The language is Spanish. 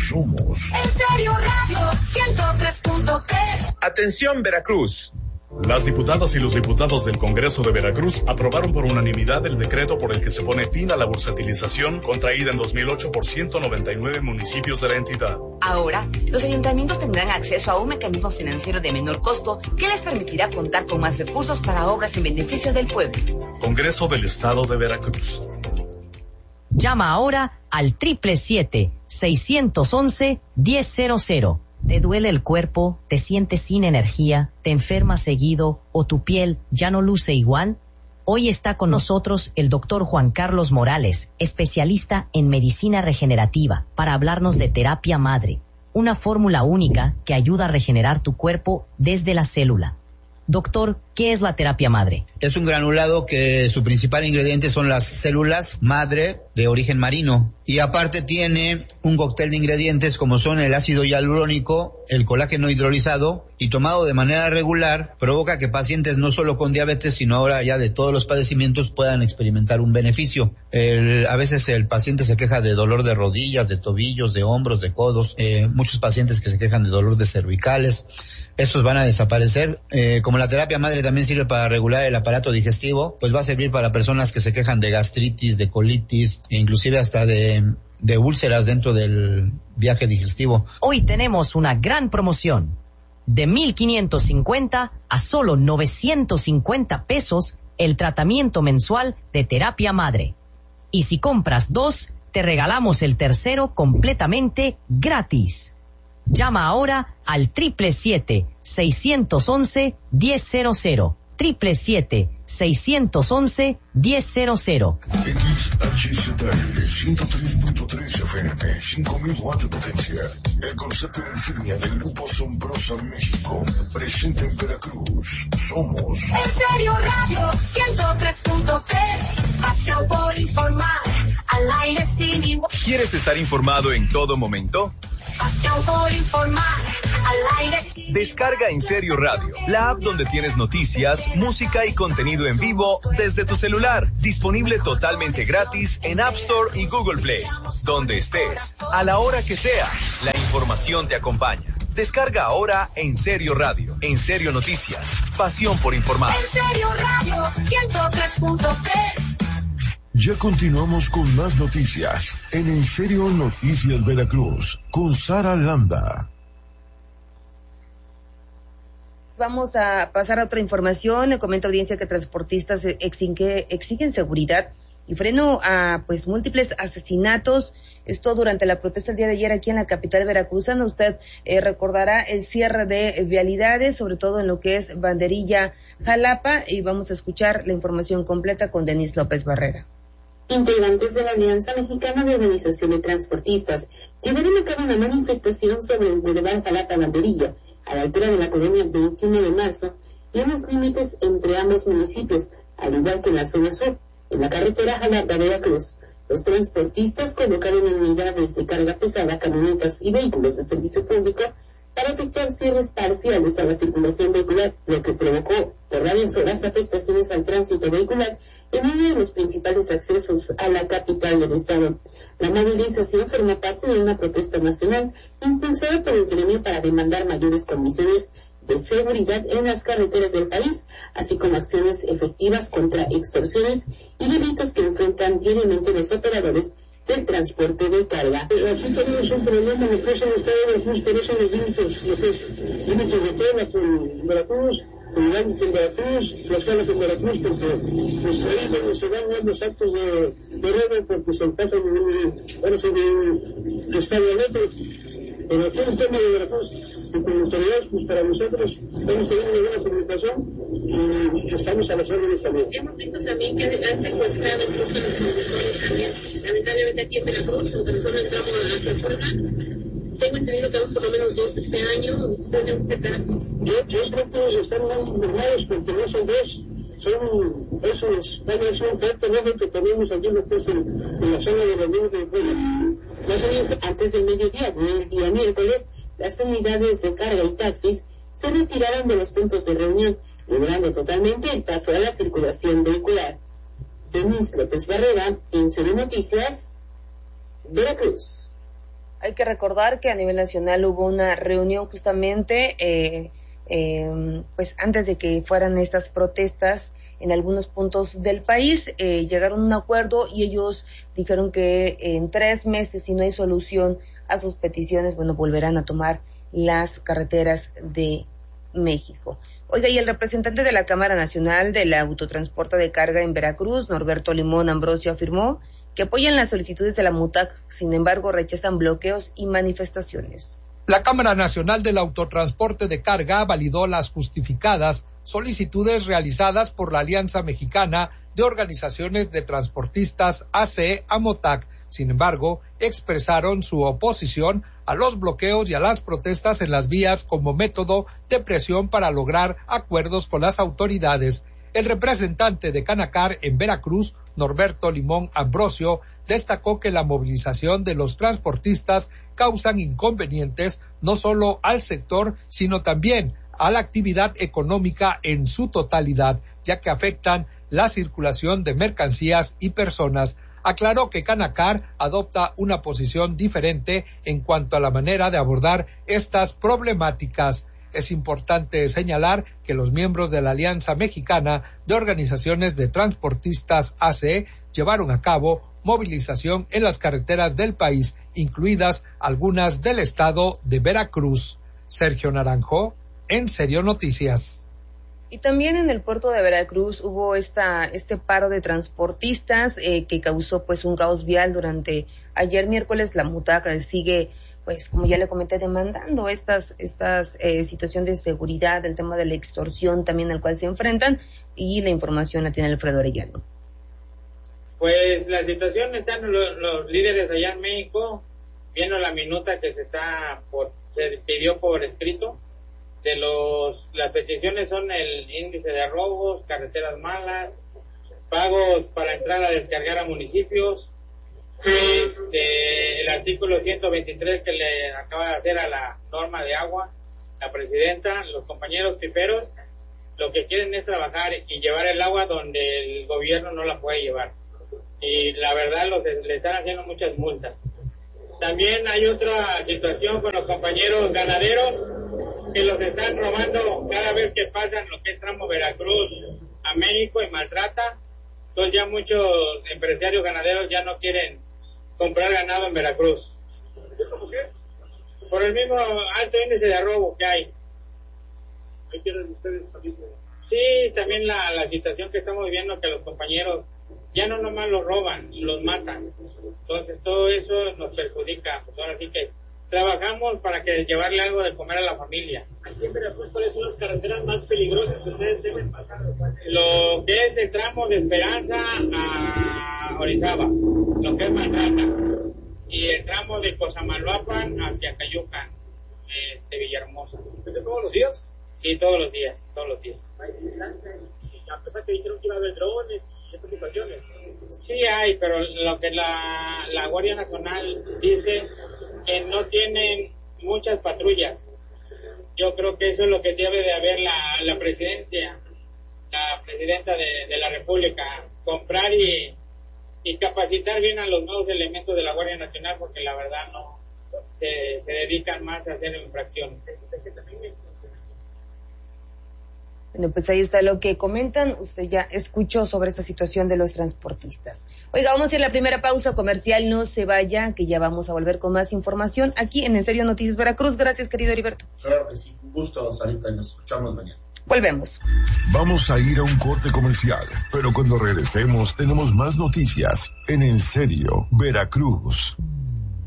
somos. En Serio Radio 103.3. Atención, Veracruz. Las diputadas y los diputados del Congreso de Veracruz aprobaron por unanimidad el decreto por el que se pone fin a la bursatilización contraída en 2008 por 199 municipios de la entidad. Ahora, los ayuntamientos tendrán acceso a un mecanismo financiero de menor costo que les permitirá contar con más recursos para obras en beneficio del pueblo. Congreso del Estado de Veracruz. Llama ahora al 777-611-1000. ¿Te duele el cuerpo? ¿Te sientes sin energía? ¿Te enfermas seguido? ¿O tu piel ya no luce igual? Hoy está con nosotros el doctor Juan Carlos Morales, especialista en medicina regenerativa, para hablarnos de terapia madre, una fórmula única que ayuda a regenerar tu cuerpo desde la célula. Doctor, ¿qué es la terapia madre? Es un granulado que su principal ingrediente son las células madre de origen marino. Y aparte tiene un cóctel de ingredientes como son el ácido hialurónico, el colágeno hidrolizado, y tomado de manera regular provoca que pacientes no solo con diabetes, sino ahora ya de todos los padecimientos puedan experimentar un beneficio. A veces el paciente se queja de dolor de rodillas, de tobillos, de hombros, de codos. Muchos pacientes que se quejan de dolor de cervicales. Estos van a desaparecer. Como la terapia madre también sirve para regular el aparato digestivo, pues va a servir para personas que se quejan de gastritis, de colitis, e inclusive hasta de úlceras dentro del viaje digestivo. Hoy tenemos una gran promoción. De 1,550 a solo 950 pesos el tratamiento mensual de terapia madre. Y si compras 2, te regalamos el tercero completamente gratis. Llama ahora al 777-611-1000. 777-611-1000. XHZL 103.3 FM, 5000 watts de potencia. El concepto insignia del Grupo Asombrosa México, presente en Veracruz. Somos En Serio Radio 103.3. Pasión por informar. Al aire sin igual. ¿Quieres estar informado en todo momento? Pasión por informar. Al aire sin Descarga En Serio Radio, la app donde tienes noticias, música y contenido en vivo desde tu celular. Disponible totalmente gratis en App Store y Google Play. Donde estés, a la hora que sea, la información te acompaña. Descarga ahora En Serio Radio, En Serio Noticias, pasión por informar. En Serio Radio 103.3. Ya continuamos con más noticias en Serio Noticias Veracruz con Sara Landa. Vamos a pasar a otra información. Le comento, audiencia, que transportistas exigen seguridad y freno a múltiples asesinatos. Esto durante la protesta el día de ayer aquí en la capital veracruzana. Usted recordará el cierre de vialidades, sobre todo en lo que es Banderilla Jalapa, y vamos a escuchar la información completa con Denis López Barrera. Integrantes de la Alianza Mexicana de Organización de Transportistas llevaron a cabo una manifestación sobre el Boulevard Jalapa-Banderilla, a la altura de la colonia 21 de marzo, y en los límites entre ambos municipios, al igual que en la zona sur, en la carretera Jalapa-Veracruz. Los transportistas convocaron unidades de carga pesada, camionetas y vehículos de servicio público para efectuar cierres parciales a la circulación vehicular, lo que provocó por varias horas afectaciones al tránsito vehicular en uno de los principales accesos a la capital del estado. La movilización forma parte de una protesta nacional impulsada por el gremio para demandar mayores condiciones de seguridad en las carreteras del país, así como acciones efectivas contra extorsiones y delitos que enfrentan diariamente los operadores del transporte de carga. Aquí tenemos un problema en lo que es el estado de Veracruz, pero son los límites, lo que es límites de Puebla con Veracruz, con Veracruz, las salas en Veracruz, porque ahí donde se dan los actos de robo, porque se pasan de un estado al otro. Pero aquí el tema de Veracruz, y con autoridades, para nosotros, hemos tenido una buena comunicación y estamos a las órdenes también. Hemos visto también que han secuestrado incluso a los conductores también. Lamentablemente aquí en Veracruz, en nosotros entramos hacia Puebla, tengo entendido que vamos por lo menos 2 este año. ¿Tenemos que caracos? Yo creo que están mal informados porque no son 2. Son esos, van a ser un proyecto nuevo que tenemos aquí en la zona de los límites de Puebla. Antes del mediodía del día miércoles, las unidades de carga y taxis se retiraron de los puntos de reunión, liberando totalmente el paso a la circulación vehicular. Denis López Barrera, en Serio Noticias, Veracruz. Hay que recordar que a nivel nacional hubo una reunión justamente, pues antes de que fueran estas protestas en algunos puntos del país, llegaron a un acuerdo y ellos dijeron que en 3 meses, si no hay solución a sus peticiones, bueno, volverán a tomar las carreteras de México. Oiga, y el representante de la Cámara Nacional del Autotransporte de Carga en Veracruz, Norberto Limón Ambrosio, afirmó que apoyan las solicitudes de la MUTAC, sin embargo rechazan bloqueos y manifestaciones. La Cámara Nacional del Autotransporte de Carga validó las justificadas solicitudes realizadas por la Alianza Mexicana de Organizaciones de Transportistas AC AMOTAC. Sin embargo, expresaron su oposición a los bloqueos y a las protestas en las vías como método de presión para lograr acuerdos con las autoridades. El representante de Canacar en Veracruz, Norberto Limón Ambrosio, destacó que la movilización de los transportistas causan inconvenientes no solo al sector, sino también a la actividad económica en su totalidad, ya que afectan la circulación de mercancías y personas. Aclaró que Canacar adopta una posición diferente en cuanto a la manera de abordar estas problemáticas. Es importante señalar que los miembros de la Alianza Mexicana de Organizaciones de Transportistas ACE llevaron a cabo movilización en las carreteras del país, incluidas algunas del estado de Veracruz. Sergio Naranjo, En Serio Noticias. Y también en el puerto de Veracruz hubo este paro de transportistas que causó pues un caos vial durante ayer miércoles. La MUTAC sigue, pues como ya le comenté, demandando estas situación de seguridad, el tema de la extorsión también al cual se enfrentan, y la información la tiene Alfredo Arellano. Pues la situación están los líderes allá en México viendo la minuta que se pidió por escrito. Las peticiones son el índice de robos, carreteras malas, pagos para entrar a descargar a municipios, el artículo 123 que le acaba de hacer a la norma de agua, la presidenta, los compañeros piperos, lo que quieren es trabajar y llevar el agua donde el gobierno no la puede llevar. Y la verdad le están haciendo muchas multas. También hay otra situación con los compañeros ganaderos que los están robando cada vez que pasan lo que es tramo Veracruz a México y maltrata. Entonces ya muchos empresarios ganaderos ya no quieren comprar ganado en Veracruz. ¿Por qué? Por el mismo alto índice de robo que hay. ¿Ahí quieren ustedes también? Sí, también la situación que estamos viviendo, que los compañeros ya no nomás los roban, los matan. Entonces todo eso nos perjudica. Pues ahora sí que trabajamos para que llevarle algo de comer a la familia. Aquí en Veracruz, ¿cuáles son las carreteras más peligrosas que ustedes deben pasar? Lo que es el tramo de Esperanza a Orizaba, lo que es Maltrata, y el tramo de Cosamaloapan hacia Cayucan, Villahermosa. ¿De todos los días? Sí, todos los días. A pesar que dijeron que iba a haber drones y estas situaciones. Sí hay, pero lo que la Guardia Nacional dice que no tienen muchas patrullas. Yo creo que eso es lo que debe de haber la presidenta de la República, comprar y capacitar bien a los nuevos elementos de la Guardia Nacional, porque la verdad no se dedican más a hacer infracciones. Bueno, pues ahí está lo que comentan. Usted ya escuchó sobre esta situación de los transportistas. Oiga, vamos a ir a la primera pausa comercial. No se vaya, que ya vamos a volver con más información aquí en Serio Noticias Veracruz. Gracias, querido Heriberto. Claro que sí. Un gusto, Sarita, y nos escuchamos mañana. Volvemos. Vamos a ir a un corte comercial, pero cuando regresemos tenemos más noticias en Serio Veracruz.